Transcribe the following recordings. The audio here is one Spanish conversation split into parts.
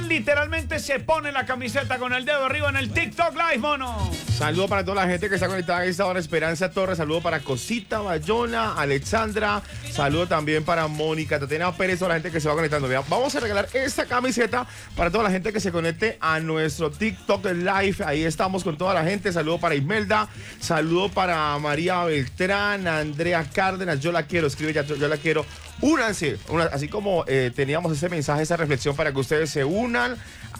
¿Quién literalmente se pone la camiseta con el dedo arriba en el TikTok Live, mono? Saludo para toda la gente que está conectada a esta hora. Esperanza Torres, saludo para Cosita, Bayona, Alexandra, saludo también para Mónica, Tatiana Pérez, toda la gente que se va conectando. Vean, vamos a regalar esta camiseta para toda la gente que se conecte a nuestro TikTok Live. Ahí estamos con toda la gente. Saludo para Ismelda, saludo para María Beltrán, Andrea Cárdenas, yo la quiero, escribe ya, yo la quiero. Únanse, así como teníamos ese mensaje, esa reflexión para que ustedes se unan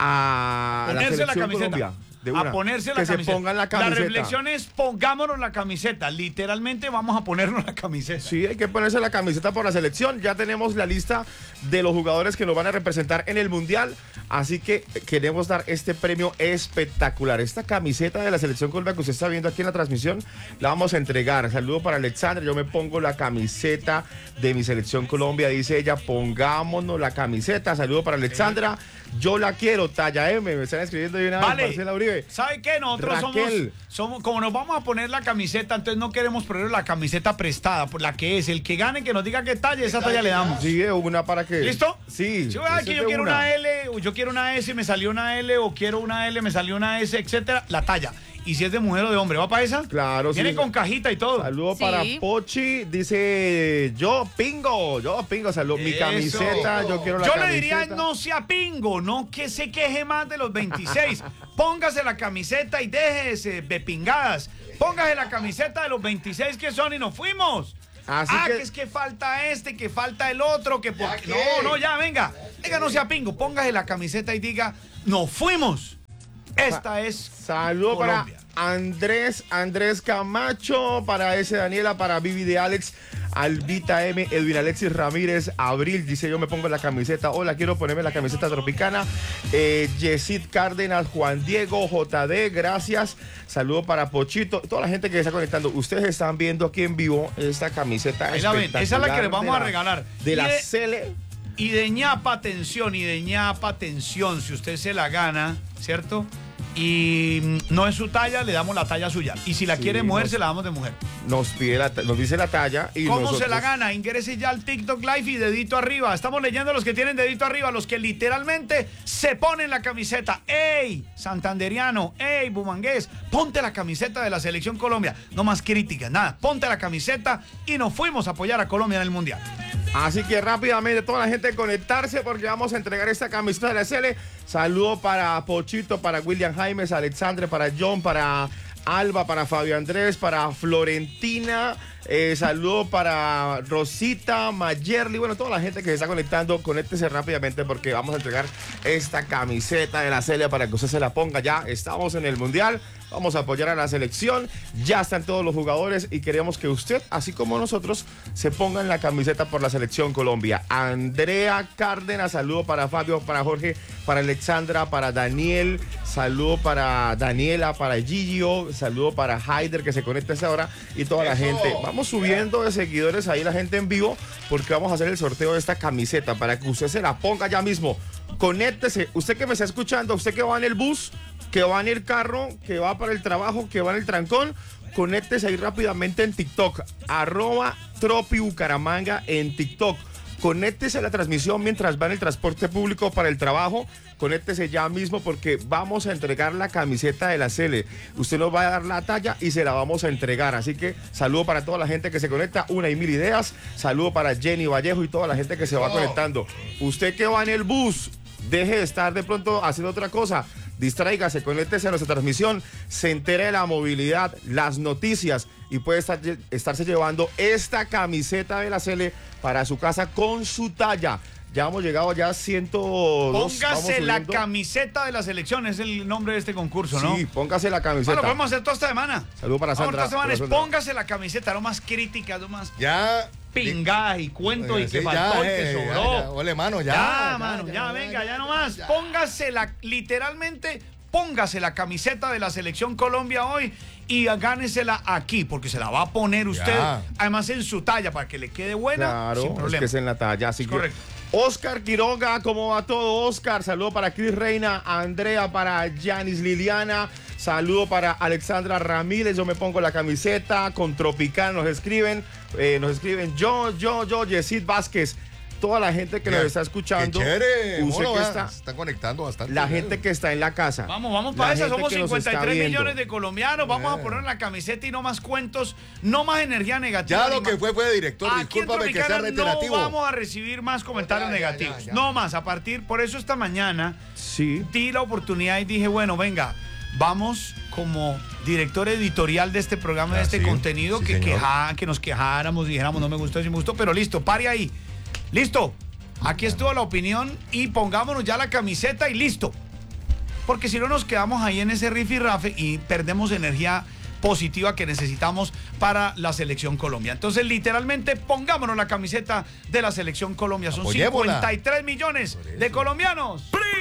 a la selección Colombia. A ponerse la camiseta. Se pongan la camiseta. La reflexión es pongámonos la camiseta. Literalmente vamos a ponernos la camiseta. Sí, hay que ponerse la camiseta por la selección. Ya tenemos la lista de los jugadores que nos van a representar en el Mundial. Así que queremos dar este premio espectacular. Esta camiseta de la selección Colombia que usted está viendo aquí en la transmisión, la vamos a entregar. Saludo para Alexandra. Yo me pongo la camiseta de mi selección Colombia. Dice ella, pongámonos la camiseta. Saludo para Alexandra. Yo la quiero, talla M. Me están escribiendo de una vez, Marcela Uribe. ¿Sabe qué? Nosotros somos, como nos vamos a poner la camiseta, entonces no queremos poner la camiseta prestada, por la que es. El que gane, que nos diga qué talla, esa talla le damos. Sí, una para que. ¿Listo? Sí. Si aquí yo quiero una L, o yo quiero una S, me salió una L, o quiero una L, me salió una S, etcétera, la talla. Y si es de mujer o de hombre, ¿va para esa? Claro, Viene con cajita y todo. Saludo para Pochi, dice yo pingo, saludo. Mi camiseta, yo quiero la camiseta. Yo le diría no sea pingo, no que se queje más de los 26. Póngase la camiseta y déjese de pingadas. Póngase la camiseta de los 26 que son y nos fuimos. Así que es que falta este, que falta el otro, que porque... No, ya, venga, no sea pingo, póngase la camiseta y diga, nos fuimos. Esta es saludo Colombia. Para Andrés Camacho, para ese Daniela, para Vivi de Alex, Albita M, Edwin Alexis Ramírez, Abril, dice yo me pongo la camiseta, hola, quiero ponerme la camiseta tropicana, Yesid Cárdenas, Juan Diego, JD, gracias, saludo para Pochito, toda la gente que está conectando, ustedes están viendo aquí en vivo esta camiseta espectacular. Esa es la que les vamos a regalar. De la Cele. Y de ñapa atención, si usted se la gana, ¿cierto? Y no es su talla, le damos la talla suya. Y si la quiere mujer, se la damos de mujer. Nos dice la talla. Y ¿cómo nosotros... se la gana? Ingrese ya al TikTok Live y dedito arriba. Estamos leyendo a los que tienen dedito arriba, los que literalmente se ponen la camiseta. ¡Ey, santanderiano! ¡Ey, bumangués! Ponte la camiseta de la Selección Colombia. No más críticas, nada. Ponte la camiseta y nos fuimos a apoyar a Colombia en el Mundial. Así que rápidamente toda la gente conectarse porque vamos a entregar esta camiseta de la SL. Saludo para Pochito, para William Jaimes, Alexandre, para John, para Alba, para Fabio Andrés, para Florentina. Saludo para Rosita, Mayerly, bueno, toda la gente que se está conectando, conéctese rápidamente porque vamos a entregar esta camiseta de la Celia para que usted se la ponga. Ya estamos en el Mundial, vamos a apoyar a la selección, ya están todos los jugadores y queremos que usted, así como nosotros, se pongan la camiseta por la Selección Colombia. Andrea Cárdenas, saludo para Fabio, para Jorge, para Alexandra, para Daniel, saludo para Daniela, para Gigio, saludo para Haider que se conecta a esta hora y toda la gente. Vamos subiendo de seguidores ahí la gente en vivo porque vamos a hacer el sorteo de esta camiseta para que usted se la ponga ya mismo. Conéctese, usted que me está escuchando, usted que va en el bus, que va en el carro, que va para el trabajo, que va en el trancón, conéctese ahí rápidamente en TikTok, @tropibucaramanga en TikTok. Conéctese a la transmisión mientras va en el transporte público para el trabajo. Conéctese ya mismo porque vamos a entregar la camiseta de la Cele. Usted nos va a dar la talla y se la vamos a entregar. Así que saludo para toda la gente que se conecta. 1,000 ideas. Saludo para Jenny Vallejo y toda la gente que se va conectando. Usted que va en el bus, deje de estar de pronto haciendo otra cosa. Distráigase, conéctese a nuestra transmisión, se entere de la movilidad, las noticias y puede estarse llevando esta camiseta de la Cele para su casa con su talla. Ya hemos llegado ya a 102. Póngase la camiseta de la selección, es el nombre de este concurso, ¿no? Sí, póngase la camiseta. Bueno, lo podemos hacer toda esta semana. Saludos para Sandra. Toda esta semana póngase la camiseta, no más críticas, no más. Ya. Pinga y cuento y que faltó y que sobró. Ole, mano, ya, venga, ya nomás. Póngase literalmente, póngase la camiseta de la Selección Colombia hoy y gánesela aquí, porque se la va a poner usted, además en su talla, para que le quede buena. Claro, sin problema. es que es en la talla, así que... Correcto. Oscar Quiroga, ¿cómo va todo, Oscar? Saludo para Cris Reina, Andrea, para Yanis Liliana, saludo para Alexandra Ramírez, yo me pongo la camiseta, con Tropical nos escriben, yo, Yesid Vázquez, toda la gente que nos está escuchando. ¡Qué chévere! Usted Bueno, que se está, están conectando bastante. la gente que está en la casa. Vamos la para eso. gente Somos que nos está 53 viendo. millones de colombianos. Vamos a poner la camiseta y no más cuentos, no más energía negativa. Ya lo que fue, director. Aquí en Discúlpame que sea Tropicana reiterativo. no vamos a recibir más comentarios negativos. ya. No más. A partir, por eso esta mañana Sí. di la oportunidad y dije, bueno, venga, vamos como director editorial de este programa, de este sí, contenido, sí, que señor. que nos quejáramos, dijéramos, no me gustó, sí me gustó, pero listo, pare ahí. Listo. Aquí estuvo la opinión y pongámonos ya la camiseta y listo. Porque si no nos quedamos ahí en ese rifirrafe y perdemos energía positiva que necesitamos para la Selección Colombia. Entonces, literalmente, pongámonos la camiseta de la Selección Colombia. Son Apoyémosla. 53 millones de colombianos.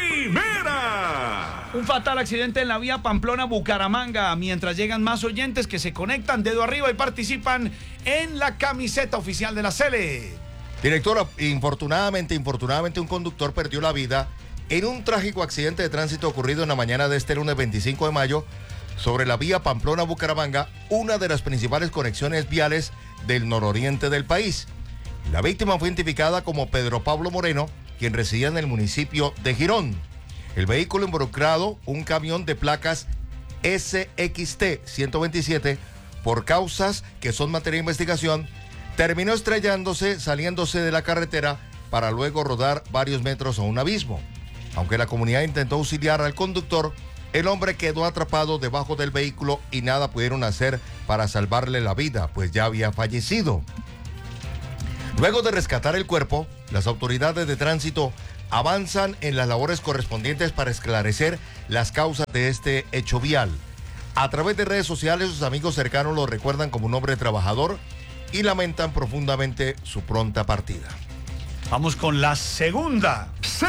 Primera. Un fatal accidente en la vía Pamplona-Bucaramanga. Mientras llegan más oyentes que se conectan, dedo arriba, y participan en la camiseta oficial de la Sele. Directora, infortunadamente, un conductor perdió la vida en un trágico accidente de tránsito ocurrido en la mañana de este lunes 25 de mayo sobre la vía Pamplona-Bucaramanga, una de las principales conexiones viales del nororiente del país. La víctima fue identificada como Pedro Pablo Moreno, quien residía en el municipio de Girón. El vehículo involucrado, un camión de placas SXT 127, por causas que son materia de investigación, terminó estrellándose, saliéndose de la carretera para luego rodar varios metros a un abismo. Aunque la comunidad intentó auxiliar al conductor, el hombre quedó atrapado debajo del vehículo y nada pudieron hacer para salvarle la vida, pues ya había fallecido. Luego de rescatar el cuerpo, las autoridades de tránsito avanzan en las labores correspondientes para esclarecer las causas de este hecho vial. A través de redes sociales, sus amigos cercanos lo recuerdan como un hombre trabajador y lamentan profundamente su pronta partida. Vamos con la segunda.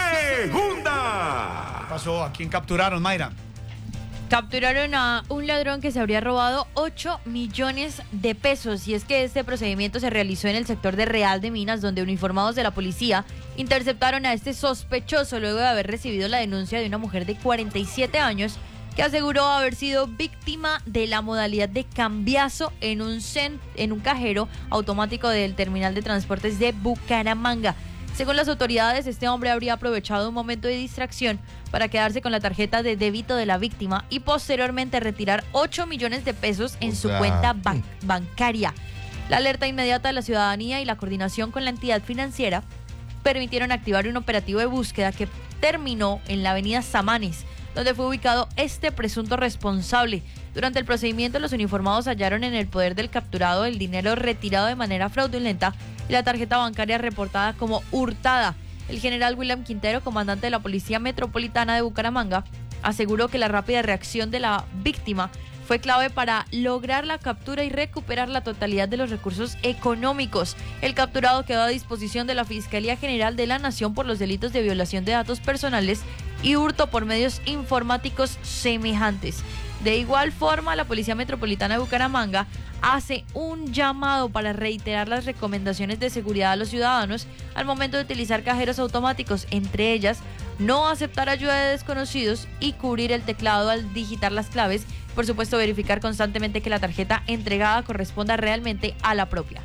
Segunda. ¿Qué pasó? ¿A quién capturaron, Mayra? Capturaron a un ladrón que se habría robado 8 millones de pesos. Y es que este procedimiento se realizó en el sector de Real de Minas, donde uniformados de la policía interceptaron a este sospechoso luego de haber recibido la denuncia de una mujer de 47 años que aseguró haber sido víctima de la modalidad de cambiazo en un cajero automático del terminal de transportes de Bucaramanga. Según las autoridades, este hombre habría aprovechado un momento de distracción para quedarse con la tarjeta de débito de la víctima y posteriormente retirar 8 millones de pesos en su cuenta bancaria. La alerta inmediata de la ciudadanía y la coordinación con la entidad financiera permitieron activar un operativo de búsqueda que terminó en la avenida Samanes, donde fue ubicado este presunto responsable. Durante el procedimiento, los uniformados hallaron en el poder del capturado el dinero retirado de manera fraudulenta y la tarjeta bancaria reportada como hurtada. El general William Quintero, comandante de la Policía Metropolitana de Bucaramanga, aseguró que la rápida reacción de la víctima fue clave para lograr la captura y recuperar la totalidad de los recursos económicos. El capturado quedó a disposición de la Fiscalía General de la Nación por los delitos de violación de datos personales y hurto por medios informáticos semejantes. De igual forma, la Policía Metropolitana de Bucaramanga hace un llamado para reiterar las recomendaciones de seguridad a los ciudadanos al momento de utilizar cajeros automáticos, entre ellas, no aceptar ayuda de desconocidos y cubrir el teclado al digitar las claves. Por supuesto, verificar constantemente que la tarjeta entregada corresponda realmente a la propia.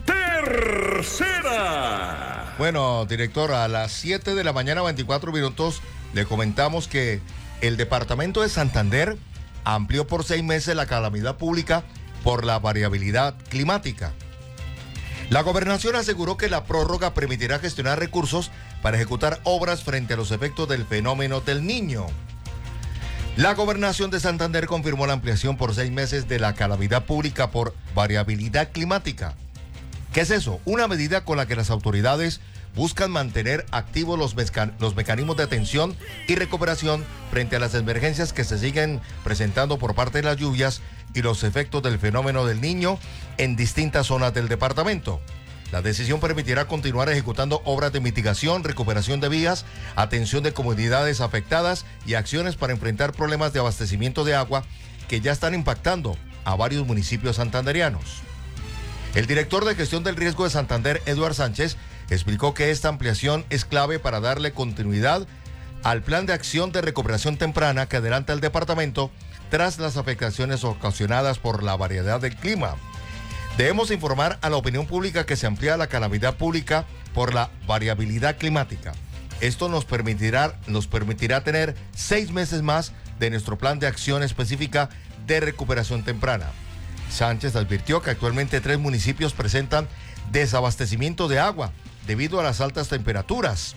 Tercera. Bueno, director, a las 7 de la mañana, 24 minutos, le comentamos que el departamento de Santander amplió por 6 meses la calamidad pública por la variabilidad climática. La gobernación aseguró que la prórroga permitirá gestionar recursos para ejecutar obras frente a los efectos del fenómeno del Niño. La gobernación de Santander confirmó la ampliación por 6 meses de la calamidad pública por variabilidad climática. ¿Qué es eso? Una medida con la que las autoridades buscan mantener activos los mecanismos de atención y recuperación frente a las emergencias que se siguen presentando por parte de las lluvias y los efectos del fenómeno del Niño en distintas zonas del departamento. La decisión permitirá continuar ejecutando obras de mitigación, recuperación de vías, atención de comunidades afectadas y acciones para enfrentar problemas de abastecimiento de agua que ya están impactando a varios municipios santanderianos. El director de gestión del riesgo de Santander, Eduard Sánchez, explicó que esta ampliación es clave para darle continuidad al plan de acción de recuperación temprana que adelanta el departamento tras las afectaciones ocasionadas por la variedad del clima. Debemos informar a la opinión pública que se amplía la calamidad pública por la variabilidad climática. Esto nos permitirá tener 6 meses más de nuestro plan de acción específica de recuperación temprana. Sánchez advirtió que actualmente 3 municipios presentan desabastecimiento de agua debido a las altas temperaturas.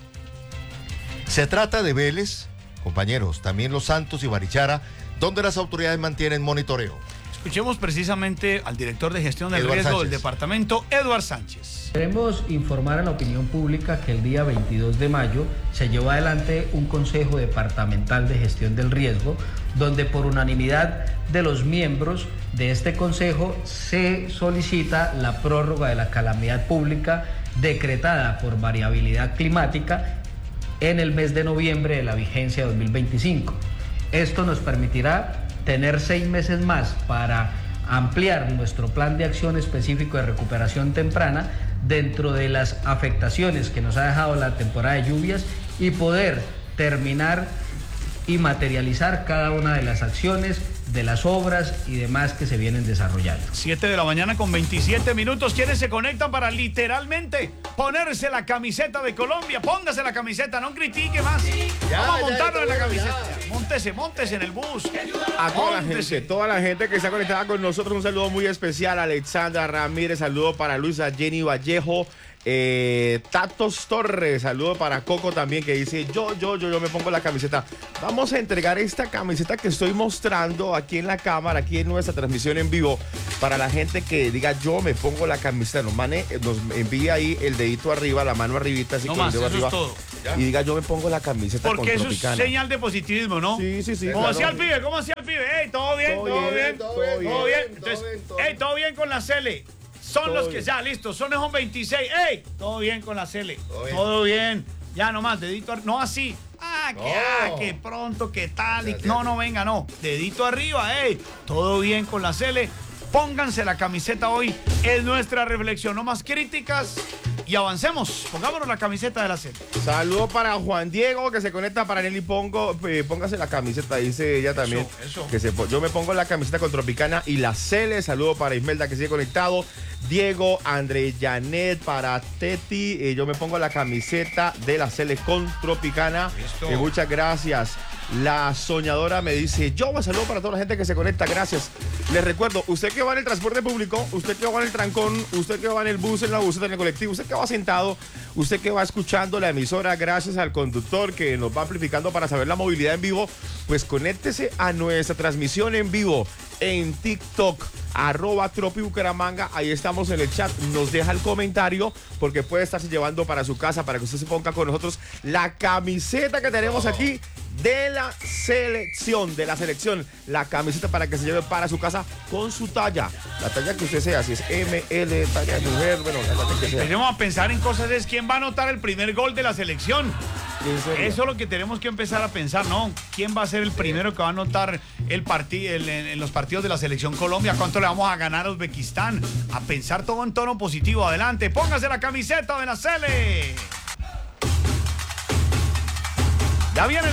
Se trata de Vélez, compañeros, también Los Santos y Barichara, donde las autoridades mantienen monitoreo. Escuchemos precisamente al director de gestión del Eduard riesgo Sánchez. del departamento, Eduard Sánchez. Queremos informar a la opinión pública que el día 22 de mayo se llevó adelante un Consejo Departamental de Gestión del Riesgo, donde por unanimidad de los miembros de este consejo se solicita la prórroga de la calamidad pública decretada por variabilidad climática en el mes de noviembre de la vigencia 2025. Esto nos permitirá tener 6 meses más para ampliar nuestro plan de acción específico de recuperación temprana dentro de las afectaciones que nos ha dejado la temporada de lluvias y poder terminar y materializar cada una de las acciones, de las obras y demás que se vienen desarrollando. 7 de la mañana con 27 minutos. ¿Quiénes se conectan para literalmente ponerse la camiseta de Colombia? Póngase la camiseta, no critique más. Vamos a montarlo en la camiseta. Móntese en el bus. A Móntese. toda la gente que está conectada con nosotros, un saludo muy especial a Alexandra Ramírez, saludo para Luisa Jenny Vallejo, Tatos Torres, saludo para Coco también, que dice yo me pongo la camiseta. Vamos a entregar esta camiseta que estoy mostrando aquí en la cámara, aquí en nuestra transmisión en vivo, para la gente que diga yo me pongo la camiseta. Nos envíe ahí el dedito arriba, la mano arribita, así No con el más, dedo eso arriba, es todo. y diga yo me pongo la camiseta. Porque eso es Tropicana. señal de positivismo, ¿no? Sí. ¿Cómo claro. hacía el pibe? ¿Cómo hacía el pibe? ¡Ey, todo bien! Entonces, ¡ey, todo bien con la Cele! Son Todo los que bien. ya, listo, son 26. ¡Ey! Todo bien con la Cele. Todo bien. Ya nomás, dedito arriba. No así. Que pronto, que tal. No, venga, no. Dedito arriba, ¡ey! Todo bien con la Cele. Pónganse la camiseta hoy. Es nuestra reflexión. No más críticas. Y avancemos. Pongámonos la camiseta de la Cele. Saludo para Juan Diego, que se conecta para Nelly Pongo. Póngase la camiseta, dice ella también. Eso. Yo me pongo la camiseta con Tropicana y la Cele. Saludo para Ismelda, que sigue conectado. Diego, André Janet, para Teti. Yo me pongo la camiseta de la Cele con Tropicana. Listo. Muchas gracias. La soñadora me dice, yo un saludo para toda la gente que se conecta, gracias. Les recuerdo, usted que va en el transporte público, usted que va en el trancón, usted que va en el bus, en la buseta, en el colectivo, usted que va sentado, usted que va escuchando la emisora, gracias al conductor que nos va amplificando para saber la movilidad en vivo, pues conéctese a nuestra transmisión en vivo en TikTok, @tropibucaramanga, ahí estamos en el chat, nos deja el comentario porque puede estarse llevando para su casa, para que usted se ponga con nosotros la camiseta que tenemos aquí de la selección, la camiseta para que se lleve para su casa con su talla, la talla que usted sea, si es M, L, talla de mujer, bueno, la talla que sea. Tenemos a pensar en cosas, es quién va a anotar el primer gol de la selección. ¿En serio? Eso es lo que tenemos que empezar a pensar, ¿no? ¿Quién va a ser el primero que va a anotar en los partidos de la selección Colombia? ¿Cuánto le vamos a ganar a Uzbekistán? A pensar todo en tono positivo. Adelante, póngase la camiseta de la Cele. Ya viene la